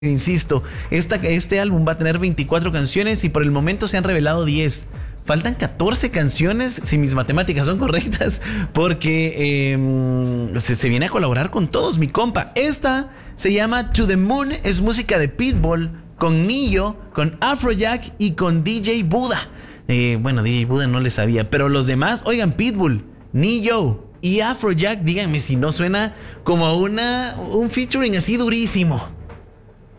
Insisto, este álbum va a tener 24 canciones y por el momento se han revelado 10. Faltan 14 canciones, si mis matemáticas son correctas, porque se viene a colaborar con todos, mi compa. Esta se llama To The Moon, es música de Pitbull, con Nillo, con Afrojack y con DJ Buddha. Bueno, DJ Buddha no le sabía, pero los demás, oigan, Pitbull, Nillo y Afrojack, díganme si no suena como un featuring así durísimo.